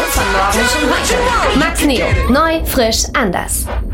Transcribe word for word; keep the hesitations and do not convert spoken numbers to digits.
von morgen schon heute. Max Neo. Neu, frisch, anders.